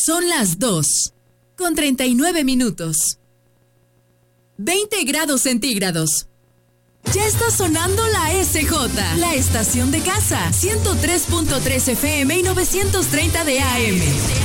Son las 2:39. 20 grados centígrados. Ya está sonando la SJ, la estación de casa, 103.3 FM y 930 de AM.